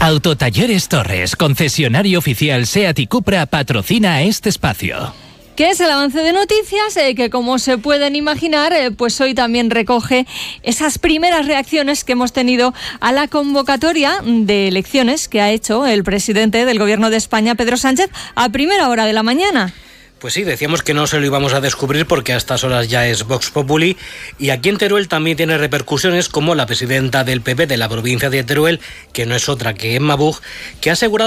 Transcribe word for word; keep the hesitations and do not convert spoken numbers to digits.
Autotalleres Torres, concesionario oficial SEAT y Cupra, patrocina este espacio. Que es el avance de noticias eh, que, como se pueden imaginar, eh, pues hoy también recoge esas primeras reacciones que hemos tenido a la convocatoria de elecciones que ha hecho el presidente del Gobierno de España, Pedro Sánchez, a primera hora de la mañana. Pues sí, decíamos que no se lo íbamos a descubrir porque a estas horas ya es Vox Populi, y aquí en Teruel también tiene repercusiones, como la presidenta del P P de la provincia de Teruel, que no es otra que Emma Buch, que ha asegurado